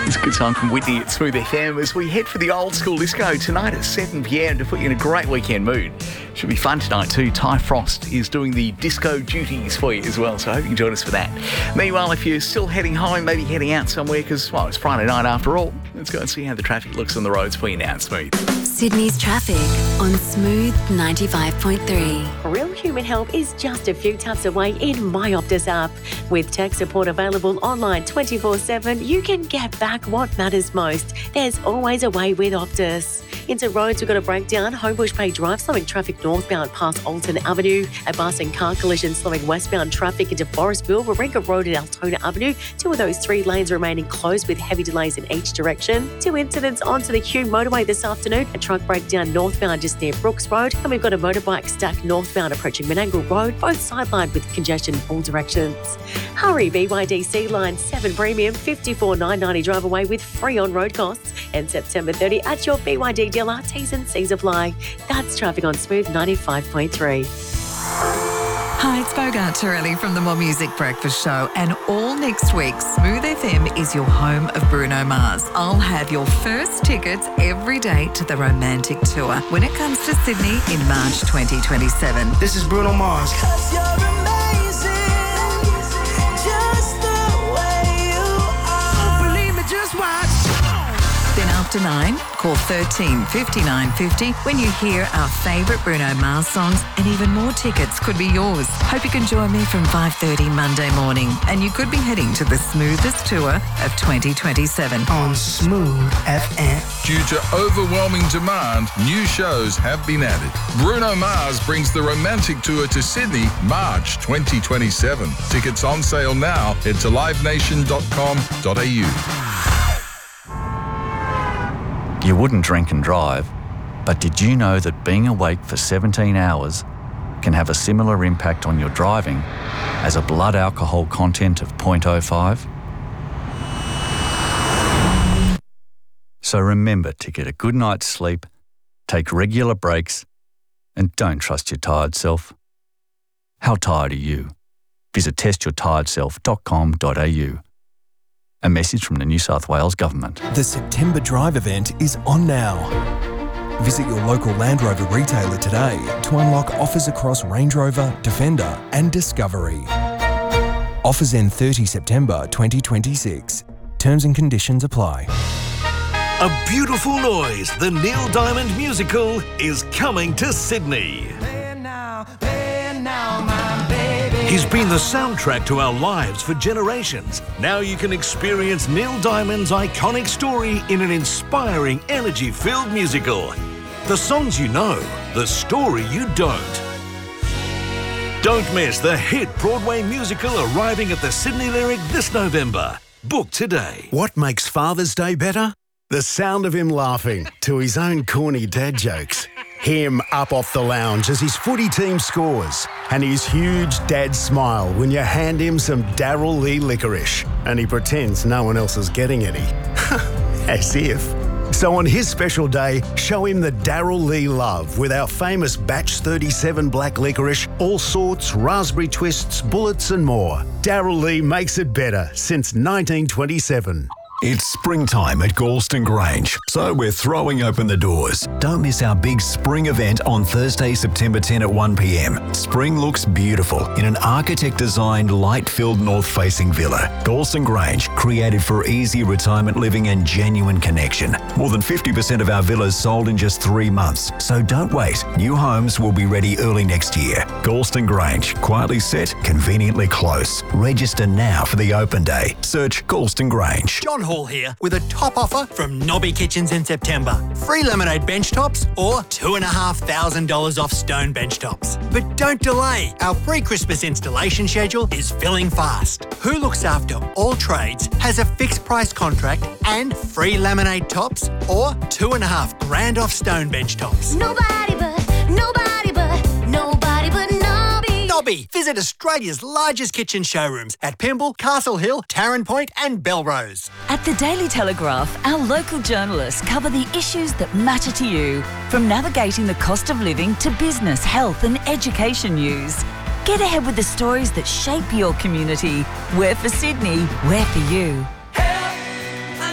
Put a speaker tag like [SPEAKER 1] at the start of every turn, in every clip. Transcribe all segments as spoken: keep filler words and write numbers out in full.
[SPEAKER 1] It's a good song from Whitney at Smooth F M as we head for the old school disco tonight at seven p.m. to put you in a great weekend mood. Should be fun tonight too. Ty Frost is doing the disco duties for you as well, so I hope you can join us for that. Meanwhile, if you're still heading home, maybe heading out somewhere because, well, it's Friday night after all, let's go and see how the traffic looks on the roads for you now. Smooth.
[SPEAKER 2] Sydney's traffic on Smooth ninety-five point three.
[SPEAKER 3] Real human help is just a few taps away in My Optus app. With tech support available online twenty-four seven, you can get back what matters most. There's always a way with Optus. Into roads, we've got a breakdown. Homebush Bay Drive slowing traffic northbound past Alton Avenue. A bus and car collision slowing westbound traffic into Forestville. Warringah Road and Altona Avenue. Two of those three lanes remaining closed with heavy delays in each direction. Two incidents onto the Kew motorway this afternoon. A truck breakdown northbound just near Brooks Road. And we've got a motorbike stack northbound approaching Menangle Road. Both sidelined with congestion in all directions. Hurry, B Y D C Line seven Premium, fifty-four nine ninety drive away with free on-road costs. And September thirtieth at your B Y D dealer. T's and C's apply. That's traffic on Smooth ninety-five point three.
[SPEAKER 4] Hi, it's Bogart Torelli from the More Music Breakfast Show, and all next week, Smooth F M is your home of Bruno Mars. I'll have your first tickets every day to the Romantic Tour when it comes to Sydney in March twenty twenty-seven.
[SPEAKER 5] This is Bruno Mars.
[SPEAKER 4] Then after nine, call thirteen fifty-nine fifty when you hear our favourite Bruno Mars songs, and even more tickets could be yours. Hope you can join me from five thirty Monday morning, and you could be heading to the smoothest tour of twenty twenty-seven.
[SPEAKER 5] On Smooth F M.
[SPEAKER 6] Due to overwhelming demand, new shows have been added. Bruno Mars brings the Romantic Tour to Sydney, March twenty twenty-seven. Tickets on sale now. Head to live nation dot com dot a u.
[SPEAKER 7] You wouldn't drink and drive, but did you know that being awake for seventeen hours can have a similar impact on your driving as a blood alcohol content of zero point zero five? So remember to get a good night's sleep, take regular breaks, and don't trust your tired self. How tired are you? Visit test your tired self dot com dot a u. A message from the New South Wales Government.
[SPEAKER 8] The September Drive event is on now. Visit your local Land Rover retailer today to unlock offers across Range Rover, Defender and Discovery. Offers end thirtieth September twenty twenty-six. Terms and conditions apply.
[SPEAKER 9] A Beautiful Noise, the Neil Diamond musical, is coming to Sydney. He's been the soundtrack to our lives for generations. Now you can experience Neil Diamond's iconic story in an inspiring, energy-filled musical. The songs you know, the story you don't. Don't miss the hit Broadway musical arriving at the Sydney Lyric this November. Book today.
[SPEAKER 10] What makes Father's Day better? The sound of him laughing to his own corny dad jokes. Him up off the lounge as his footy team scores. And his huge dad smile when you hand him some Darryl Lee licorice. And he pretends no one else is getting any. As if. So on his special day, show him the Darryl Lee love with our famous Batch thirty-seven black licorice, all sorts, raspberry twists, bullets and more. Darryl Lee makes it better since nineteen twenty-seven.
[SPEAKER 11] It's springtime at Galston Grange, so we're throwing open the doors. Don't miss our big spring event on Thursday, September tenth at one p m. Spring looks beautiful in an architect-designed, light-filled north-facing villa. Galston Grange, created for easy retirement living and genuine connection. More than fifty percent of our villas sold in just three months, so don't wait. New homes will be ready early next year. Galston Grange, quietly set, conveniently close. Register now for the open day. Search Galston Grange.
[SPEAKER 12] John Hall here with a top offer from Nobby Kitchens in September. Free laminate bench tops or two and a half thousand dollars off stone bench tops. But don't delay. Our pre-Christmas installation schedule is filling fast. Who Looks After All Trades has a fixed price contract and free laminate tops or two and a half grand off stone bench tops.
[SPEAKER 13] Nobody but, nobody but, nobody but Nobby.
[SPEAKER 12] Nobby. Visit Australia's largest kitchen showrooms at Pymble, Castle Hill, Tarrant Point and Belrose.
[SPEAKER 14] At the Daily Telegraph, our local journalists cover the issues that matter to you, from navigating the cost of living to business, health and education news. Get ahead with the stories that shape your community. We're for Sydney, we're for you.
[SPEAKER 15] Help, I need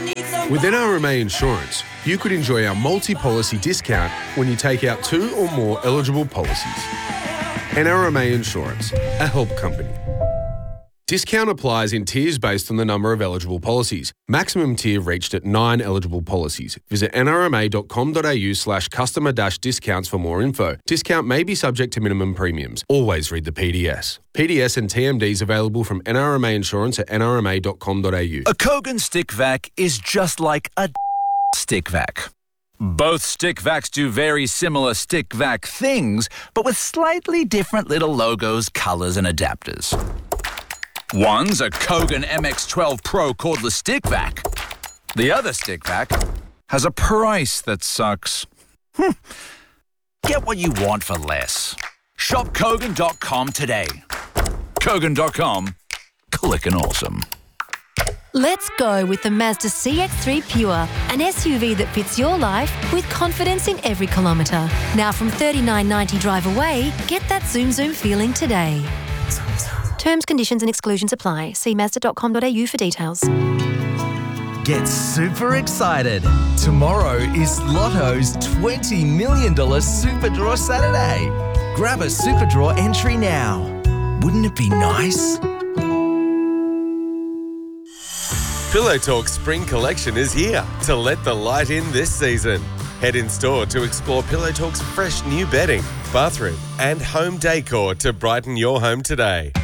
[SPEAKER 15] With N R M A Insurance, you could enjoy our multi-policy discount when you take out two or more eligible policies. N R M A Insurance, a help company. Discount applies in tiers based on the number of eligible policies. Maximum tier reached at nine eligible policies. Visit nrma.com.au slash customer dash discounts for more info. Discount may be subject to minimum premiums. Always read the P D S. P D S and T M Ds available from N R M A Insurance at n r m a dot com dot a u.
[SPEAKER 16] A Kogan stick vac is just like a stick vac. Both stick vacs do very similar stick vac things, but with slightly different little logos, colours and adapters. One's a Kogan M X twelve Pro cordless stick vac. The other stick vac has a price that sucks. Hm. Get what you want for less. Shop Kogan dot com today. Kogan dot com. Clickin' awesome.
[SPEAKER 17] Let's go with the Mazda C X three Pure, an S U V that fits your life with confidence in every kilometre. Now from thirty-nine ninety drive away, get that zoom zoom feeling today. Terms, conditions and exclusions apply. See mazda dot com dot a u for details.
[SPEAKER 18] Get super excited. Tomorrow is Lotto's twenty million dollars Super Draw Saturday. Grab a Super Draw entry now. Wouldn't it be nice?
[SPEAKER 19] Pillow Talk Spring Collection is here to let the light in this season. Head in store to explore Pillow Talk's fresh new bedding, bathroom and home decor to brighten your home today.